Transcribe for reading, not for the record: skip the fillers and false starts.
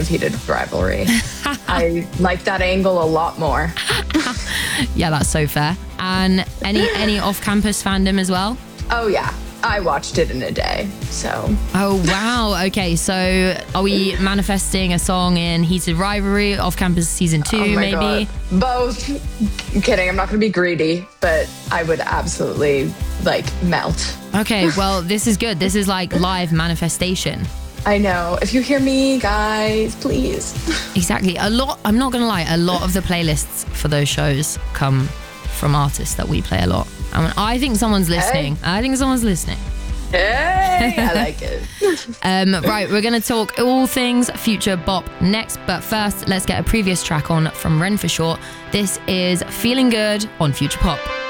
heated rivalry. I like that angle a lot more. Yeah, that's so fair. And any off-campus fandom as well? Oh yeah, I watched it in a day, so. Oh wow, okay, so are we manifesting a song in Heated Rivalry, Off-Campus Season 2 maybe? God. Both. I'm kidding, I'm not gonna be greedy, but I would absolutely melt. Okay, well this is good. This is like live manifestation. I know. If you hear me, guys, please. Exactly. I'm not gonna lie, a lot of the playlists for those shows come from artists that we play a lot. I think someone's listening. Hey. I think someone's listening. Hey, I like it. Right, we're going to talk all things future bop next. But first, let's get a previous track on from Ren for Short. This is Feeling Good on Future Pop.